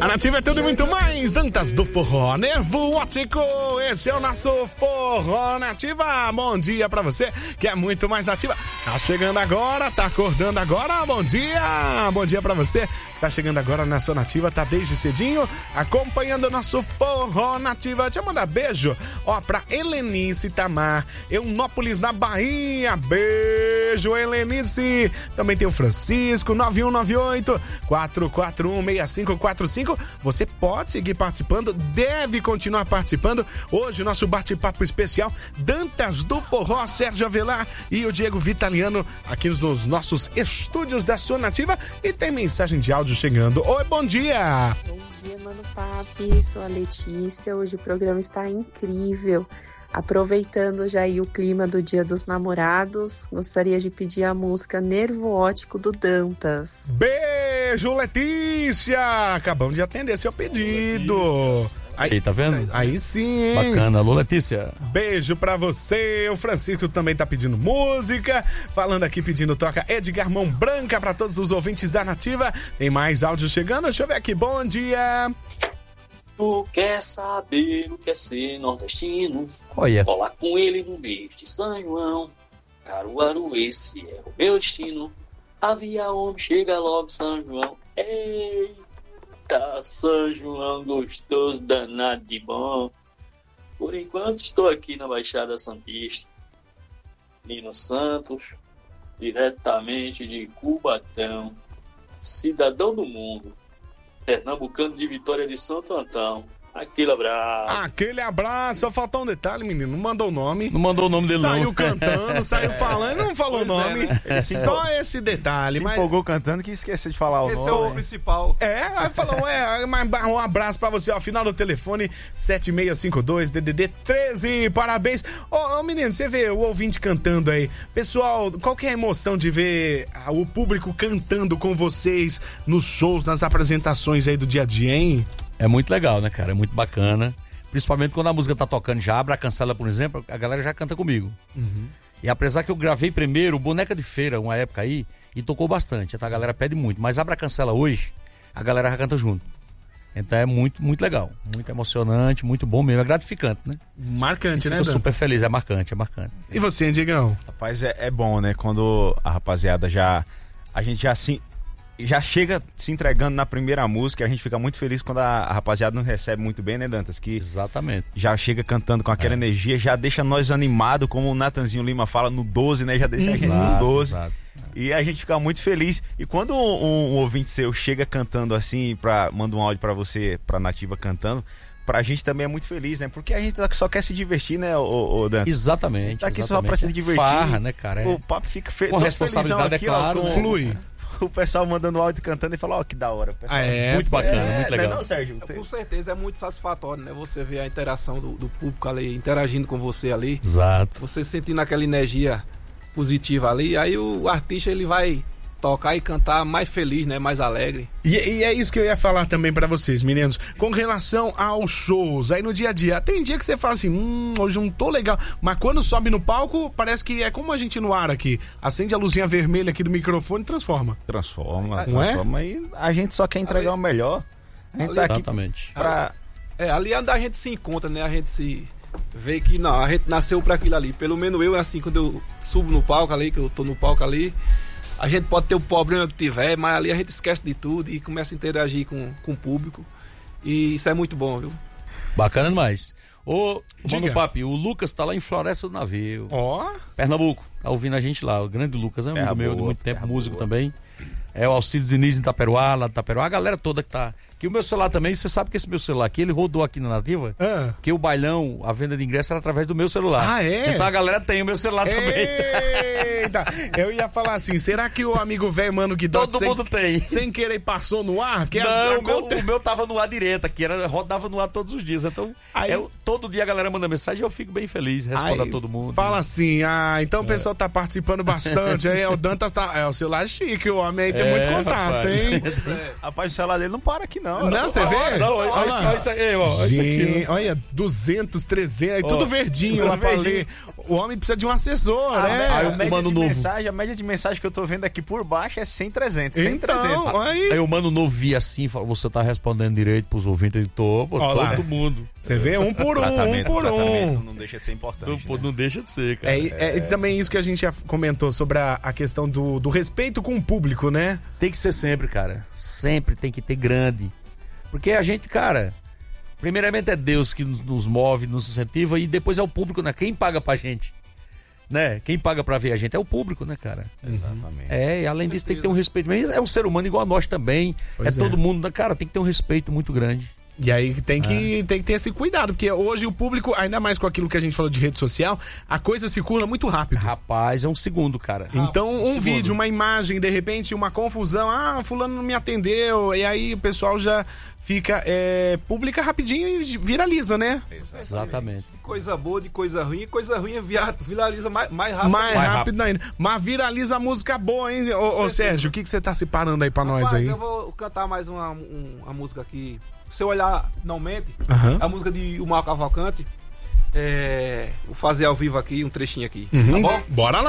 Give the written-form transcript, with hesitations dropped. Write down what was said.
A Nativa é tudo e muito mais. Dantas do Forró, Nervo Ótico. Esse é o nosso Forró Nativa. Bom dia pra você que é muito mais nativa. Tá chegando agora, tá acordando agora. Bom dia. Bom dia pra você. Tá chegando agora na sua Nativa, tá desde cedinho acompanhando o nosso Forró Nativa. Deixa eu mandar beijo, ó, pra Helenice Tamar, Eunópolis, na Bahia. Beijo, Helenice. Também tem o Francisco, 9198-441-6545. Você pode seguir participando, deve continuar participando. Hoje o nosso bate-papo especial, Dantas do Forró, Sérgio Avelar e o Diego Vitaliano aqui nos nossos estúdios da sua Nativa. E tem mensagem de áudio chegando. Oi, bom dia! Bom dia, Mano Papi, sou a Letícia. Hoje o programa está incrível. Aproveitando já aí o clima do Dia dos Namorados, gostaria de pedir a música Nervo Ótico do Dantas. Beijo, Letícia! Acabamos de atender seu pedido. Aí, tá vendo? Aí sim, hein? Bacana. Alô, Letícia. Beijo pra você. O Francisco também tá pedindo música. Falando aqui, pedindo toca Edgar Mão Branca pra todos os ouvintes da Nativa. Tem mais áudio chegando. Deixa eu ver aqui. Bom dia. Tu quer saber o que é ser nordestino? Olha. Colar com ele no mês de São João. Caruaru, esse é o meu destino. Havia homem, chega logo São João. Eita, São João gostoso, danado de bom. Por enquanto estou aqui na Baixada Santista, Nino Santos, diretamente de Cubatão, cidadão do mundo, pernambucano de Vitória de Santo Antão. Aquele abraço. Aquele abraço. Só faltou um detalhe, menino. Não mandou o nome. Não mandou o nome dele, saiu não. Cantando, saiu falando, não falou o nome. Só esse detalhe. Se mas empolgou cantando que esqueceu de falar o nome. Esse é o principal. aí falou, um abraço pra você, ó, final do telefone 7652 DDD 13, parabéns. Ô, menino, você vê o ouvinte cantando aí, pessoal, qual que é a emoção de ver o público cantando com vocês nos shows, nas apresentações aí do dia a dia, hein? É muito legal, né, cara? É muito bacana. Principalmente quando a música tá tocando, já abre a cancela, por exemplo, a galera já canta comigo. Uhum. E apesar que eu gravei primeiro Boneca de Feira, uma época aí, e tocou bastante, então a galera pede muito. Mas abre a cancela hoje, a galera já canta junto. Então é muito, muito legal. Muito emocionante, muito bom mesmo. É gratificante, né? Marcante, né, Fico Dan? super feliz, é marcante, é marcante. E você, Digão? Rapaz, é bom, né? Quando a rapaziada a gente já chega se entregando na primeira música, a gente fica muito feliz quando a rapaziada nos recebe muito bem, né, Dantas? Que Exatamente. já chega cantando com aquela energia, já deixa nós animados, como o Natanzinho Lima fala, no 12, né? Já deixa a gente no 12. Exato. E a gente fica muito feliz. E quando um ouvinte seu chega cantando assim, manda um áudio pra você, pra Nativa cantando, pra gente também é muito feliz, né? Porque a gente só quer se divertir, né, o Dantas? Exatamente. Tá aqui exatamente. só pra se divertir. Farra, né, cara? O papo fica Com responsabilidade, aqui, é claro. ó, Flui. O pessoal mandando áudio cantando e fala, ó, que da hora. Pessoal. Muito bacana, muito legal. Não, Sérgio? Com certeza é muito satisfatório, né? Você ver a interação do público ali, interagindo com você ali. Exato. Você sentindo aquela energia positiva ali. Aí o artista, ele vai tocar e cantar mais feliz, né? Mais alegre. E é isso que eu ia falar também pra vocês, meninos. Com relação aos shows, aí no dia a dia, tem dia que você fala assim, hoje não tô legal. Mas quando sobe no palco, parece que é como a gente no ar aqui. Acende a luzinha vermelha aqui do microfone e transforma. Transforma. E a gente só quer entregar o melhor. A gente tá aqui Exatamente. pra... Ali é onde a gente se encontra, né? A gente se vê que não, a gente nasceu pra aquilo ali. Pelo menos eu, assim, quando eu subo no palco ali, que eu tô no palco ali, a gente pode ter o problema que tiver, mas ali a gente esquece de tudo e começa a interagir com o público. E isso é muito bom, viu? Bacana demais. Ô, Diga. Mano Papi, o Lucas tá lá em Floresta do Navio, Ó, Pernambuco. Tá ouvindo a gente lá. O grande Lucas, é um amigo meu de muito tempo, músico também. É o Alcides Diniz em Itaperuá, lá de Itaperuá. A galera toda que tá... Que o meu celular também, você sabe que esse meu celular aqui, ele rodou aqui na Nativa, que o bailão, a venda de ingresso era através do meu celular. Ah, é? Então a galera tem o meu celular também. Eita, eu ia falar assim, será que o amigo velho, Mano Guidotti, Todo mundo tem. sem querer passou no ar? Porque Não, assim, o meu tava no ar direto aqui, rodava no ar todos os dias. Então, Aí- todo dia a galera manda mensagem e eu fico bem feliz, respondo a todo mundo. Fala assim, então o pessoal tá participando bastante, aí o Dantas tá, o celular é chique, o homem aí tem muito contato, rapaz. hein? Rapaz, o celular dele não para aqui, não. Não, você vê? Não, olha isso aí, ó. Olha isso aqui, Gente, olha, 200, 300, Ó, tudo verdinho lá pra ler. O homem precisa de um assessor, né? A média de mensagem que eu tô vendo aqui por baixo é 100, 300. 100, 300. Aí o mano novo via assim, você tá respondendo direito pros ouvintes, ele todo mundo. Você vê um por um. Não deixa de ser importante. Não deixa de ser, cara. É também isso que a gente já comentou sobre a questão do respeito com o público, né? Tem que ser sempre, cara. Sempre tem que ter grande. Porque a gente, cara... Primeiramente é Deus que nos move, nos incentiva, e depois é o público, né? Quem paga pra gente, né? Quem paga pra ver a gente é o público, né, cara? Exatamente. E além disso tem que ter um respeito. Mas é um ser humano igual a nós também. Todo mundo, né, cara? Tem que ter um respeito muito grande. E aí tem que ter esse cuidado, porque hoje o público, ainda mais com aquilo que a gente falou de rede social, a coisa circula muito rápido. Rapaz, é um segundo, cara. Então, vídeo, uma imagem, de repente, uma confusão, fulano não me atendeu, e aí o pessoal já fica, publica rapidinho e viraliza, né? Exatamente. Coisa boa de coisa ruim viraliza mais rápido. Mais rápido ainda. Mas viraliza a música boa, hein? Ô Sérgio, o que você tá separando aí pra nós aí? Eu vou cantar mais uma música aqui. Se eu olhar, não mente, a música de O Mal Cavalcante, vou fazer ao vivo aqui, um trechinho aqui, tá bom? Bora lá!